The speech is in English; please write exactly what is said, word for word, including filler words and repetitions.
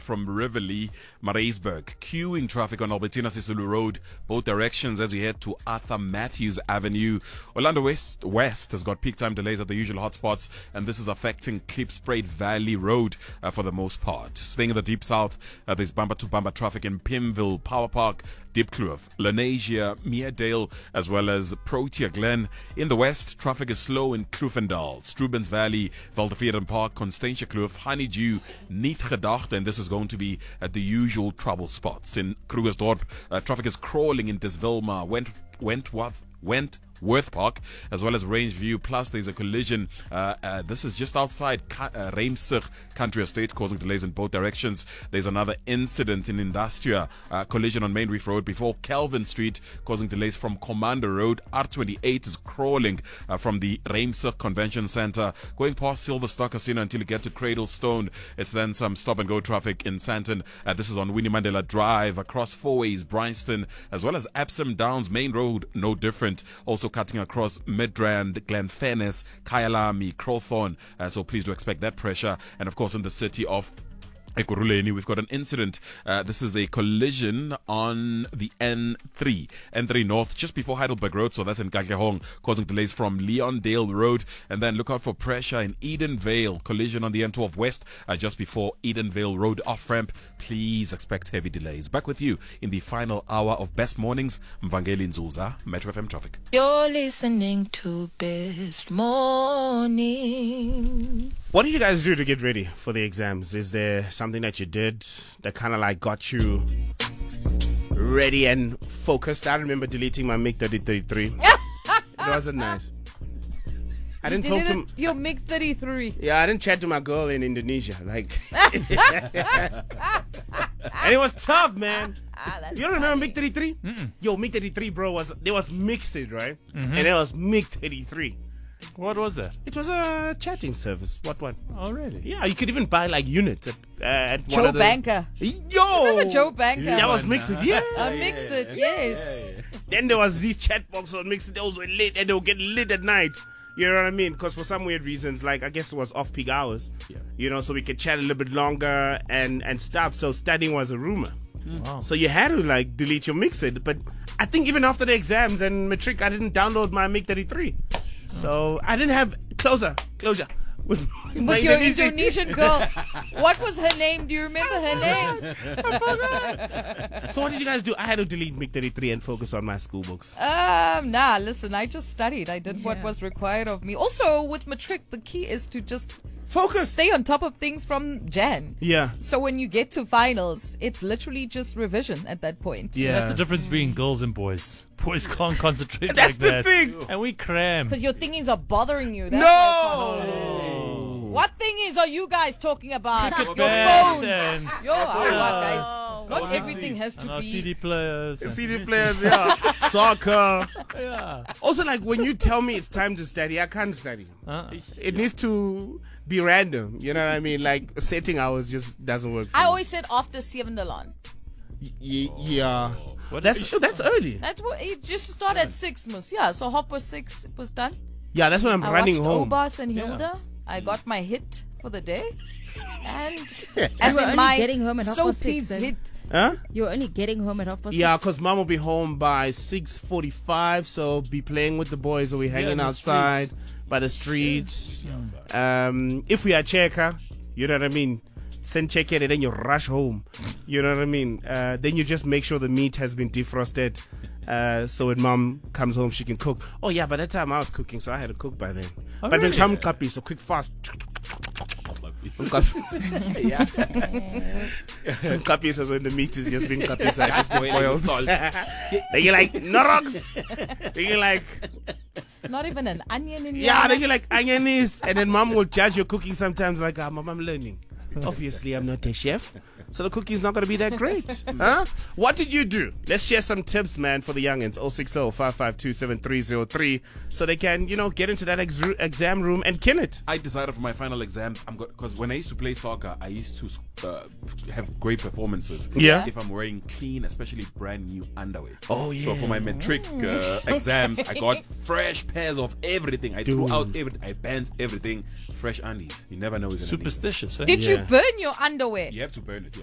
from Riverlea, Maritzburg. Queuing traffic on Albertina Sisulu Road, both directions as you head to Arthur Matthews Avenue. Orlando West West has got peak time delays at the usual hotspots, and this is affecting Klipspruit Valley Road uh, for the most part. Staying in the deep south, uh, there's bumper-to-bumper traffic in Pimville, Power Park, Diepkloof, Lenasia, Meadale, as well as Protea Glen. In the west, traffic is slow in Kloofendal, Strubens Valley, Valdevieren Park, Constantia Kloof, Honeydew, Niet Gedacht, and this is going to be at the usual trouble spots. In Krugersdorp, uh, traffic is crawling in Disvilma, Went, Wentworth, Went, Worth Park, as well as Rangeview. Plus, there's a collision. Uh, uh, this is just outside Ka- uh, Reimsig Country Estate, causing delays in both directions. There's another incident in Industria, uh, collision on Main Reef Road before Kelvin Street, causing delays from Commander Road. R twenty-eight is crawling uh, from the Reimsig Convention Center, going past Silver Star Casino until you get to Cradlestone. It's then some stop-and-go traffic in Sandton. Uh, this is on Winnie Mandela Drive, across Four Ways, Bryanston, as well as Epsom Downs Main Road, no different. Also cutting across Midrand, Glenfennis, Kyalami, Crowthorne. Uh, so please do expect that pressure. And of course, in the city of Ekurhuleni, we've got an incident. Uh, this is a collision on the N three. N three North, just before Heidelberg Road, so that's in Katlehong, causing delays from Leondale Road. And then look out for pressure in Edenvale. Collision on the N twelve West, uh, just before Edenvale Road off-ramp. Please expect heavy delays. Back with you in the final hour of Best Mornings. Mvangeli Nzuza, Metro F M Traffic. You're listening to Best Morning. What did you guys do to get ready for the exams? Is there something that you did that kind of like got you ready and focused? I remember deleting my MiG thirty thirty-three. It wasn't nice. I didn't talk to m- your MiG thirty-three. Yeah, I didn't chat to my girl in Indonesia. Like, and it was tough, man. Ah, you don't remember MiG thirty-three? Yo, MiG thirty-three, bro, was there was mixed, right? Mm-hmm. And it was MiG thirty-three. What was that? It was a chatting service. What one? Oh, really? Yeah, you could even buy like units at, uh, at one Joe of the... Banker. Yo! Remember Joe Banker? That was Mixed. Yeah. Uh, Mix it, yes. Then there was these chat boxes on Mixed. Those were lit and they would get lit at night. You know what I mean? Because for some weird reasons, like I guess it was off-peak hours. Yeah. You know, so we could chat a little bit longer and, and stuff. So studying was a rumor. Wow. So you had to like delete your Mixed. But I think even after the exams and matric, I didn't download my MiG thirty-three. So I didn't have closure, closure with, With your Indonesian girl. What was her name? Do you remember her name? So what did you guys do? I had to delete MiG thirty-three and focus on my school books. Um, nah, listen, I just studied. I did what was required of me. Also, with matric, the key is to just Focus. stay on top of things from Jan. Yeah. So when you get to finals, it's literally just revision at that point. Yeah. That's the difference between girls and boys. Boys can't concentrate That's like the that. thing. And we cram. Because your thingies are bothering you. That's No! why- What thingies are you guys talking about? Cricket Your bats phones. and- Yo, oh, what, guys? Oh, Not wow. everything has to And our be. C D players. and- C D players, yeah. Soccer. Yeah. Also, like when you tell me it's time to study, I can't study. Uh, It needs to be random. You know what I mean? Like setting hours just doesn't work for I me. always said after seven alarm. Y- yeah. What That's that's early. That's what you just start at six, miss. Yeah, so half past six it was done. Yeah, that's when I'm I running watched home. Obas and Yeah. Hilda. I got my hit for the day, and You as were in only my getting home at half so past six, please then. hit. Huh? You're only getting home at half past Yeah, six. because mom will be home by six forty-five, so be playing with the boys or we hanging in the outside by the streets. Um, if we are checker, you know what I mean? Send check in and then you rush home. You know what I mean? Uh, then you just make sure the meat has been defrosted. Uh, so when mom comes home, she can cook. Oh, yeah, by that time I was cooking, so I had to cook by then. Oh, but when really? Cham Kapi, so quick, fast. Yeah. Kapi is when the meat is just being cut aside, just boiled. Then you're like, no rocks. Then you're like, Not even an onion in your yeah, then you're like, onions. And then mom will judge your cooking sometimes like, ah, mom, I'm learning. Obviously, I'm not a chef, so the cooking's not going to be that great. Huh? What did you do? Let's share some tips, man, for the youngins. oh six oh, five five two, seven three oh three so they can, you know, get into that ex- exam room and kill it. I decided for my final exams, I'm because when I used to play soccer, I used to uh, have great performances. Yeah. If I'm wearing clean, especially brand new underwear. Oh, yeah. So for my matric uh, exams, I got fresh pairs of everything. I threw out everything. I banned everything. Fresh undies. You never know. It's gonna be- superstitious, eh? Did Yeah. you burn your underwear? You have to burn it.